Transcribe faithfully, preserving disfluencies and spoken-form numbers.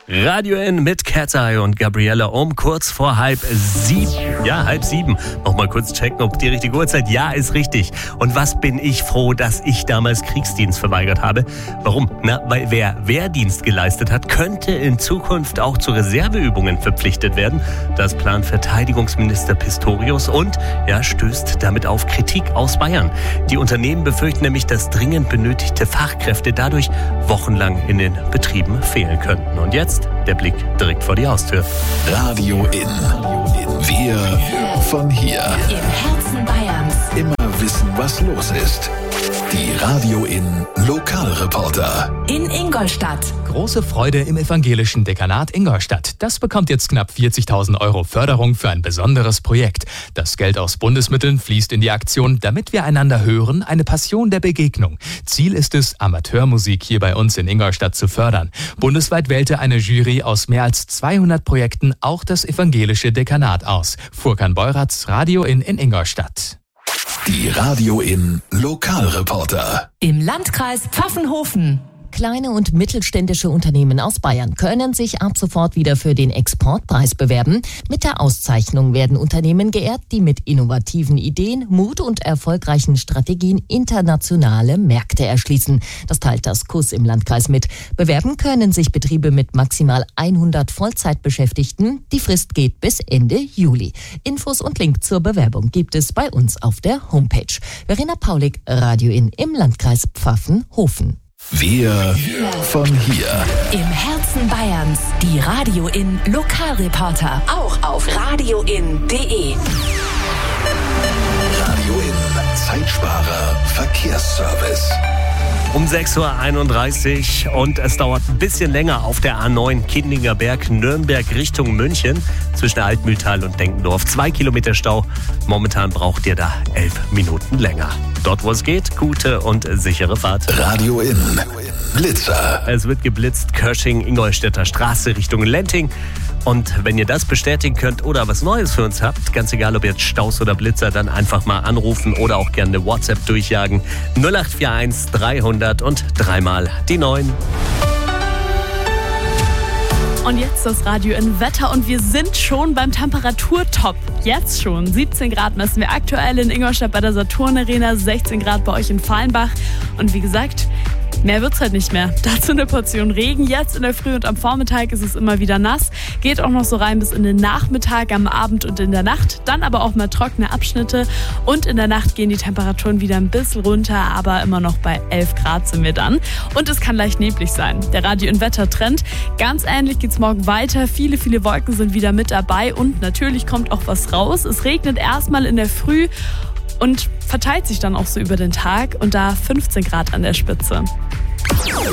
Radio N mit Cat's Eye und Gabriella um kurz vor halb sieben. Ja, halb sieben. Nochmal kurz checken, ob die richtige Uhrzeit. Ja, ist richtig. Und was bin ich froh, dass ich damals Kriegsdienst verweigert habe. Warum? Na, weil wer Wehrdienst geleistet hat, könnte in Zukunft auch zu Reserveübungen verpflichtet werden. Das plant Verteidigungsminister Pistorius und ja, stößt damit auf Kritik aus Bayern. Die Unternehmen befürchten nämlich, dass dringend benötigte Fachkräfte dadurch wochenlang in den Betrieben fehlen könnten. Und jetzt der Blick direkt vor die Haustür. Radio In. Wir von hier. Im Herzen Bayerns. Immer wissen, was los ist. Die Radio In Lokalreporter. In Ingolstadt. Große Freude im evangelischen Dekanat Ingolstadt. Das bekommt jetzt knapp vierzigtausend Euro Förderung für ein besonderes Projekt. Das Geld aus Bundesmitteln fließt in die Aktion Damit wir einander hören, eine Passion der Begegnung. Ziel ist es, Amateurmusik hier bei uns in Ingolstadt zu fördern. Bundesweit wählte eine Jury aus mehr als zweihundert Projekten auch das evangelische Dekanat aus. Furkan Beuratz, Radio In in Ingolstadt. Die Radio In Lokalreporter. Im Landkreis Pfaffenhofen. Kleine und mittelständische Unternehmen aus Bayern können sich ab sofort wieder für den Exportpreis bewerben. Mit der Auszeichnung werden Unternehmen geehrt, die mit innovativen Ideen, Mut und erfolgreichen Strategien internationale Märkte erschließen. Das teilt das K U S im Landkreis mit. Bewerben können sich Betriebe mit maximal hundert Vollzeitbeschäftigten. Die Frist geht bis Ende Juli. Infos und Link zur Bewerbung gibt es bei uns auf der Homepage. Verena Paulik, Radio In im Landkreis Pfaffenhofen. Wir von hier. Im Herzen Bayerns. Die Radio In Lokalreporter. Auch auf radio in punkt de. Radio In Zeitsparer Verkehrsservice. Um sechs Uhr einunddreißig und es dauert ein bisschen länger auf der A neun Kindlinger Berg, Nürnberg Richtung München zwischen Altmühltal und Denkendorf. Zwei Kilometer Stau. Momentan braucht ihr da elf Minuten länger. Dort, wo es geht, gute und sichere Fahrt. Radio In Blitzer. Es wird geblitzt, Körsching, Ingolstädter Straße Richtung Lenting. Und wenn ihr das bestätigen könnt oder was Neues für uns habt, ganz egal ob jetzt Staus oder Blitzer, dann einfach mal anrufen oder auch gerne eine WhatsApp durchjagen. null acht vier eins dreihundert und dreimal die neun. Und jetzt das Radio in Wetter und wir sind schon beim Temperaturtop. Jetzt schon. siebzehn Grad messen wir aktuell in Ingolstadt bei der Saturn Arena, sechzehn Grad bei euch in Fallenbach. Und wie gesagt, mehr wird's halt nicht mehr. Dazu eine Portion Regen. Jetzt in der Früh und am Vormittag ist es immer wieder nass. Geht auch noch so rein bis in den Nachmittag, am Abend und in der Nacht. Dann aber auch mal trockene Abschnitte. Und in der Nacht gehen die Temperaturen wieder ein bisschen runter, aber immer noch bei elf Grad sind wir dann. Und es kann leicht neblig sein. Der Radio in Wettertrend. Ganz ähnlich geht's morgen weiter. Viele, viele Wolken sind wieder mit dabei. Und natürlich kommt auch was raus. Es regnet erstmal in der Früh und verteilt sich dann auch so über den Tag und da fünfzehn Grad an der Spitze.